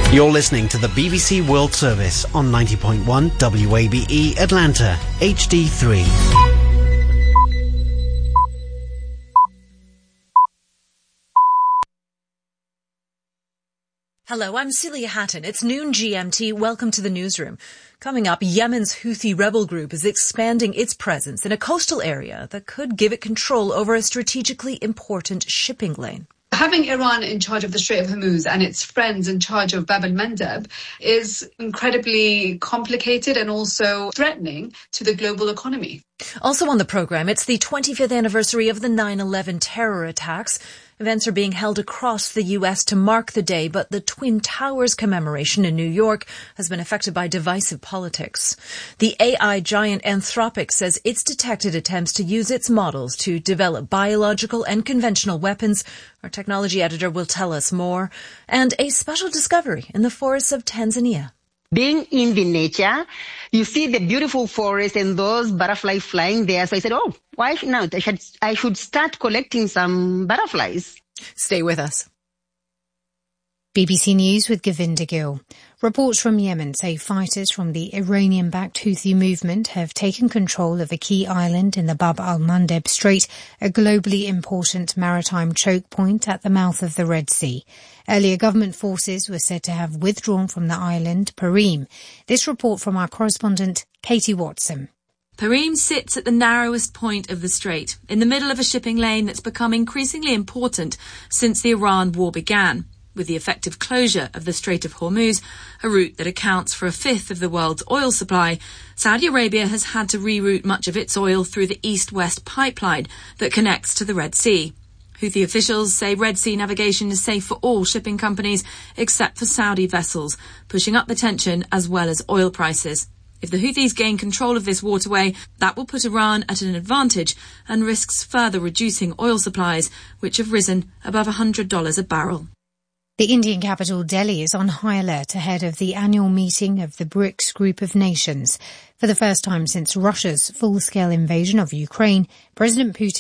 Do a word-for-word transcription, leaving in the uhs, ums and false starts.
You're listening to the B B C World Service on ninety point one W A B E Atlanta, H D three. Hello, I'm Celia Hatton. It's noon G M T. Welcome to the newsroom. Coming up, Yemen's Houthi rebel group is expanding its presence in a coastal area that could give it control over a strategically important shipping lane. Having Iran in charge of the Strait of Hormuz and its friends in charge of Bab el-Mandeb is incredibly complicated and also threatening to the global economy. Also on the programme, it's the twenty-fifth anniversary of the nine eleven terror attacks. Events are being held across the U S to mark the day, but the Twin Towers commemoration in New York has been affected by divisive politics. The A I giant Anthropic says it's detected attempts to use its models to develop biological and conventional weapons. Our technology editor will tell us more. And a special discovery in the forests of Tanzania. Being in the nature, you see the beautiful forest and those butterflies flying there. So I said, oh, why not? I should, I should start collecting some butterflies. Stay with us. B B C News with Govinda Gill. Reports from Yemen say fighters from the Iranian-backed Houthi movement have taken control of a key island in the Bab al-Mandeb Strait, a globally important maritime choke point at the mouth of the Red Sea. Earlier, government forces were said to have withdrawn from the island, Parim. This report from our correspondent, Katie Watson. Parim sits at the narrowest point of the strait, in the middle of a shipping lane that's become increasingly important since the Iran war began. With the effective closure of the Strait of Hormuz, a route that accounts for a fifth of the world's oil supply, Saudi Arabia has had to reroute much of its oil through the east-west pipeline that connects to the Red Sea. Houthi officials say Red Sea navigation is safe for all shipping companies except for Saudi vessels, pushing up the tension as well as oil prices. If the Houthis gain control of this waterway, that will put Iran at an advantage and risks further reducing oil supplies, which have risen above one hundred dollars a barrel. The Indian capital Delhi is on high alert ahead of the annual meeting of the BRICS group of nations. For the first time since Russia's full-scale invasion of Ukraine, President Putin